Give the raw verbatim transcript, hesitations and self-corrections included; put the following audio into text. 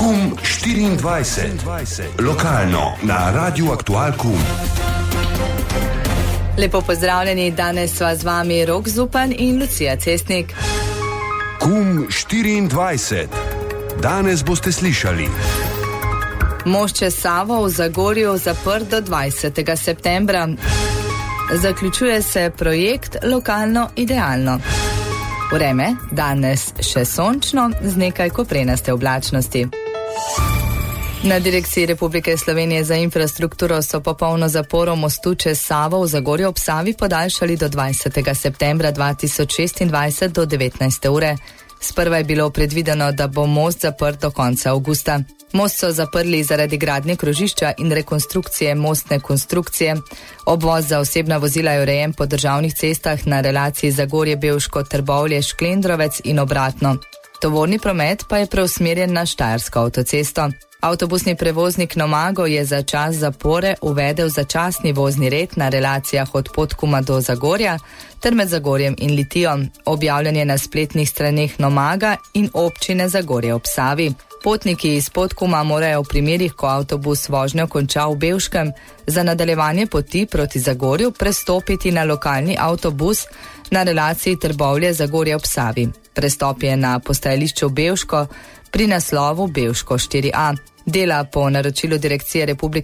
Kum štiriindvajset. Lokalno na Radiu Aktual Kum. Lepo pozdravljeni, danes sva z vami Rok Zupan in Lucija Cestnik. Kum štiriindvajset. Danes boste slišali: Most čez Savo v Zagorju zaprt do dvajsetega septembra. Zaključuje se projekt Lokalno idealno. Vreme, danes še sončno z nekaj koprenaste oblačnosti. Na Direkciji Republike Slovenije za infrastrukturo so popolno zaporo mostu čez Savo v Zagorju ob Savi podaljšali do dvajsetega septembra dva tisoč šestindvajset do devetnajste ure. Sprva je bilo predvideno, da bo most zaprt do konca avgusta. Most so zaprli zaradi gradnje krožišča in rekonstrukcije mostne konstrukcije. Obvoz za osebna vozila je urejen po državnih cestah na relaciji Zagorje-Bevško-Trbovlje-Šklendrovec in obratno. Tovorni promet pa je preusmerjen na Štajersko avtocesto. Avtobusni prevoznik Nomago je za čas zapore uvedel začasni vozni red na relacijah od Podkuma do Zagorja ter med Zagorjem in Litijo. Objavljen je na spletnih straneh Nomaga in občine Zagorje ob Savi. Potniki iz Podkuma morajo v primerih, ko avtobus vožnjo konča v Bevškem, za nadaljevanje poti proti Zagorju prestopiti na lokalni avtobus na relaciji Trbovlje-Zagorje ob Savi. Prestop je na postajališču Bevško pri naslovu Bevško štiri a. Dela po naročilu Direkcije Republike